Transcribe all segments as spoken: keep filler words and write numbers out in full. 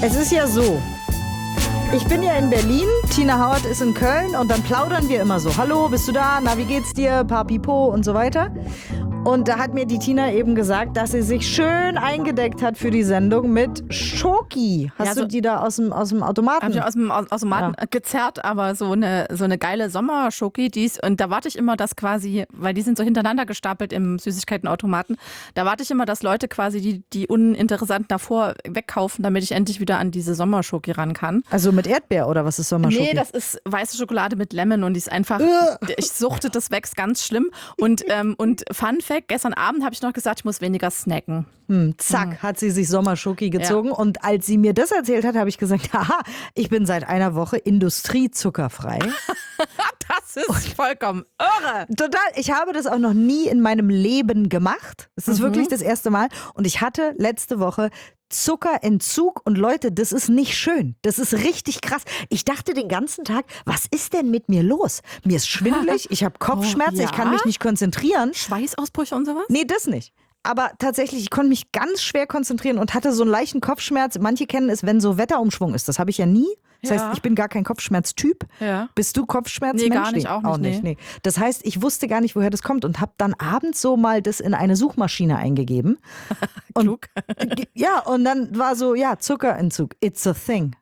Es ist ja so, ich bin ja in Berlin, Tina Howard ist in Köln und dann plaudern wir immer so. Hallo, bist du da? Na, wie geht's dir? Papipo und so weiter. Und da hat mir die Tina eben gesagt, dass sie sich schön eingedeckt hat für die Sendung mit Schoki. Hast Ja, so du die da aus dem, aus dem Automaten? Hab ich aus dem Aus- Automaten Ja. gezerrt, aber so eine, so eine geile Sommerschoki, die ist, und da warte ich immer, dass quasi, weil die sind so hintereinander gestapelt im Süßigkeitenautomaten, da warte ich immer, dass Leute quasi die, die uninteressanten davor wegkaufen, damit ich endlich wieder an diese Sommerschoki ran kann. Also mit Erdbeer oder was ist Sommerschoki? Nee, das ist weiße Schokolade mit Lemon und die ist einfach, ich suchte das weg, ist ganz schlimm. Und, ähm, und Fun Fact, gestern Abend habe ich noch gesagt, ich muss weniger snacken. Hm, zack, hat sie sich Sommerschoki gezogen. Ja. Und als sie mir das erzählt hat, habe ich gesagt, haha, ich bin seit einer Woche industriezuckerfrei. Das ist vollkommen irre. Total. Ich habe das auch noch nie in meinem Leben gemacht. Es ist Mhm. wirklich das erste Mal. Und ich hatte letzte Woche Zuckerentzug. Und Leute, das ist nicht schön. Das ist richtig krass. Ich dachte den ganzen Tag, was ist denn mit mir los? Mir ist schwindelig, ich habe Kopfschmerzen, Oh, ja? ich kann mich nicht konzentrieren. Schweißausbrüche und sowas? Nee, das nicht. Aber tatsächlich, ich konnte mich ganz schwer konzentrieren und hatte so einen leichten Kopfschmerz. Manche kennen es, wenn so Wetterumschwung ist. Das habe ich ja nie. Das Ja. heißt, ich bin gar kein Kopfschmerztyp. Ja. Bist du Kopfschmerzmensch? Nee, gar nicht, auch nicht, Auch nicht, nee. nee. Das heißt, ich wusste gar nicht, woher das kommt und habe dann abends so mal das in eine Suchmaschine eingegeben. Und, Klug. Ja, und dann war so, ja, Zuckerentzug. It's a thing.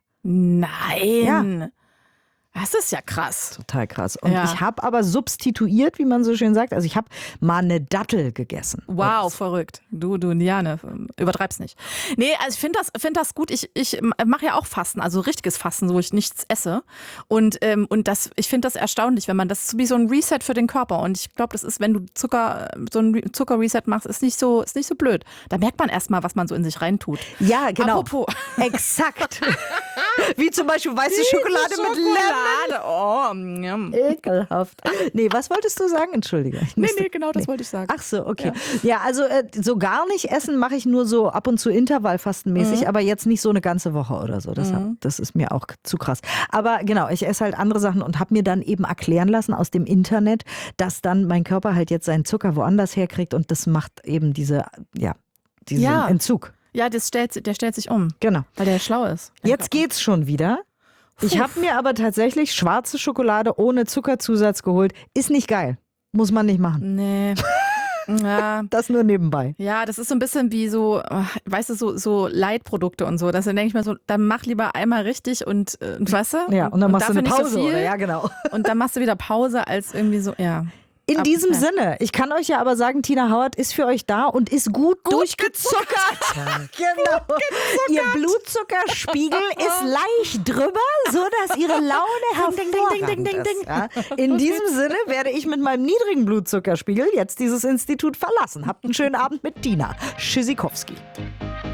Nein. Das ist ja krass. Total krass. Und Ja. ich habe aber substituiert, wie man so schön sagt. Also ich habe mal eine Dattel gegessen. Wow, verrückt. Du, du, Liane, übertreib's nicht. Nee, also ich finde das, find das gut. Ich, ich mache ja auch Fasten, also richtiges Fasten, wo ich nichts esse. Und, ähm, und das, ich finde das erstaunlich, wenn man, das ist wie so ein Reset für den Körper. Und ich glaube, das ist, wenn du Zucker, so ein Re- Zucker-Reset machst, ist nicht so, ist nicht so blöd. Da merkt man erstmal, was man so in sich reintut. Ja, genau. Apropos. Exakt. Wie zum Beispiel weiße Schokolade, mit Lemon. Schokolade. Oh, mm. Ekelhaft. Nee, was wolltest du sagen? Entschuldige. Ich Nee, musste- nee, genau das wollte ich sagen. Ach so, okay. Ja, also äh, so gar nicht essen mache ich nur so ab und zu intervallfastenmäßig, Mhm. aber jetzt nicht so eine ganze Woche oder so. Das, hab- das ist mir auch zu krass. Aber genau, ich esse halt andere Sachen und habe mir dann eben erklären lassen aus dem Internet, dass dann mein Körper halt jetzt seinen Zucker woanders herkriegt und das macht eben diese, ja, diesen Ja. Entzug. Ja, das stellt, der stellt sich um, Genau. weil der schlau ist. Jetzt geht's schon wieder. Ich habe mir aber tatsächlich schwarze Schokolade ohne Zuckerzusatz geholt. Ist nicht geil. Muss man nicht machen. Nee. Ja. Das nur nebenbei. Ja, das ist so ein bisschen wie so, äh, weißt du, so, so Leitprodukte und so. Das denke ich mir so, dann mach lieber einmal richtig und, äh, weißt du? Ja, und dann machst du dafür eine nicht so Pause, viel. oder? Ja, genau. Und dann machst du wieder Pause als irgendwie so, ja. In Ab- diesem ja. Sinne, ich kann euch ja aber sagen, Tina Howard ist für euch da und ist gut, durchgezuckert. Genau. Ihr Blutzuckerspiegel ist leicht drüber, so dass ihre Laune Ding, ding, ding, ding, hervorragend ding, ding. ist. Ja. In diesem Sinne werde ich mit meinem niedrigen Blutzuckerspiegel jetzt dieses Institut verlassen. Habt einen schönen Abend mit Tina Schisikowski.